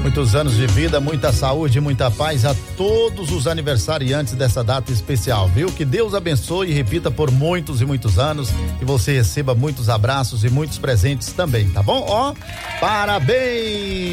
Muitos anos de vida, muita saúde, muita paz a todos os aniversariantes dessa data especial, viu? Que Deus abençoe e repita por muitos e muitos anos, que você receba muitos abraços e muitos presentes também, tá bom? Ó, parabéns!